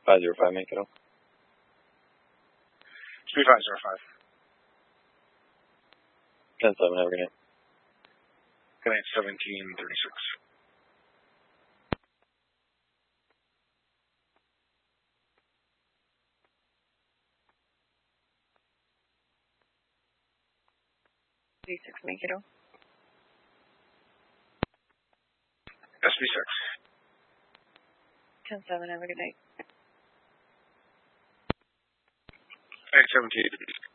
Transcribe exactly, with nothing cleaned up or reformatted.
five zero five, make it up. three five zero five. ten seven, have a good night. Good night, seventeen thirty-six. thirty-six, make it up. S B six. ten seven, have a good night. Good night, seventeen.